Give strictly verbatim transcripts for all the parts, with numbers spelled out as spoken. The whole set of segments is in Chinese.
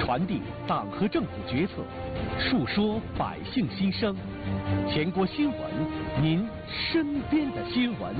传递党和政府决策，述说百姓心声。全国新闻，您身边的新闻。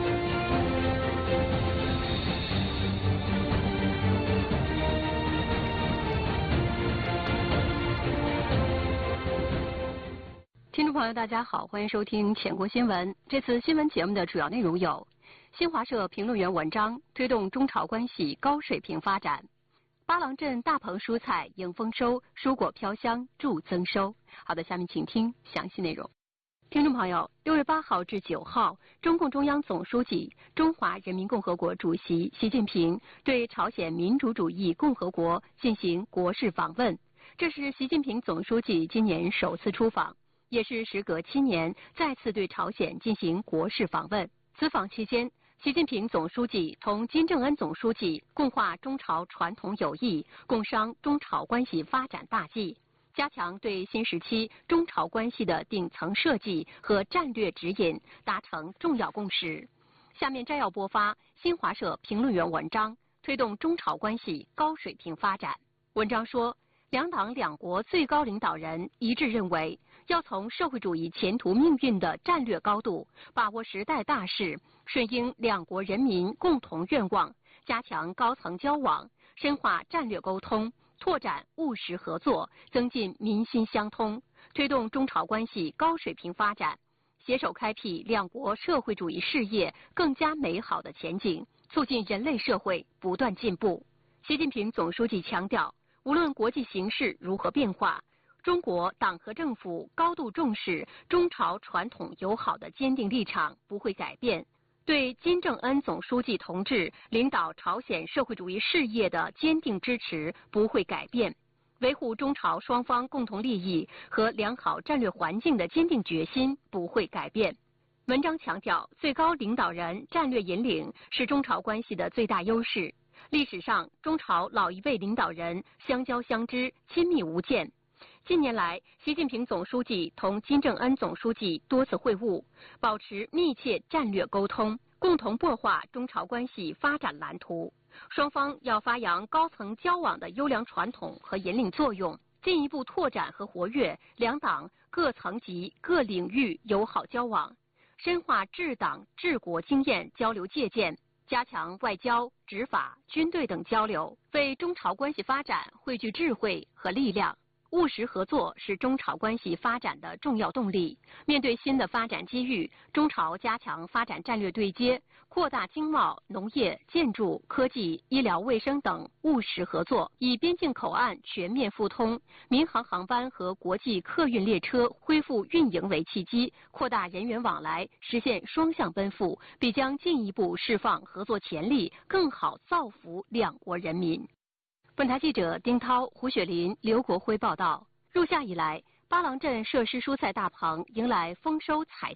听众朋友，大家好，欢迎收听全国新闻。这次新闻节目的主要内容有：新华社评论员文章推动中朝关系高水平发展；巴郎镇大棚蔬菜迎丰收，蔬果飘香助增收。好的，下面请听详细内容。听众朋友，六月八号至九号，中共中央总书记、中华人民共和国主席习近平对朝鲜民主主义共和国进行国事访问，这是习近平总书记今年首次出访，也是时隔七年再次对朝鲜进行国事访问。此访期间，习近平总书记同金正恩总书记共话中朝传统友谊，共商中朝关系发展大计，加强对新时期中朝关系的顶层设计和战略指引达成重要共识。下面摘要播发新华社评论员文章，推动中朝关系高水平发展。文章说，两党两国最高领导人一致认为，要从社会主义前途命运的战略高度，把握时代大势，顺应两国人民共同愿望，加强高层交往，深化战略沟通，拓展务实合作，增进民心相通，推动中朝关系高水平发展，携手开辟两国社会主义事业更加美好的前景，促进人类社会不断进步。习近平总书记强调，无论国际形势如何变化，中国党和政府高度重视中朝传统友好的坚定立场不会改变，对金正恩总书记同志领导朝鲜社会主义事业的坚定支持不会改变，维护中朝双方共同利益和良好战略环境的坚定决心不会改变。文章强调，最高领导人战略引领是中朝关系的最大优势。历史上，中朝老一辈领导人相交相知，亲密无间。近年来，习近平总书记同金正恩总书记多次会晤，保持密切战略沟通，共同擘画中朝关系发展蓝图。双方要发扬高层交往的优良传统和引领作用，进一步拓展和活跃两党各层级各领域友好交往，深化治党治国经验交流借鉴，加强外交、执法、军队等交流，为中朝关系发展汇聚智慧和力量。务实合作是中朝关系发展的重要动力。面对新的发展机遇，中朝加强发展战略对接，扩大经贸、农业、建筑、科技、医疗卫生等务实合作，以边境口岸全面复通、民航航班和国际客运列车恢复运营为契机，扩大人员往来，实现双向奔赴，必将进一步释放合作潜力，更好造福两国人民。本台记者丁涛、胡雪林、刘国辉报道。入夏以来，巴郎镇设施蔬菜大棚迎来丰收采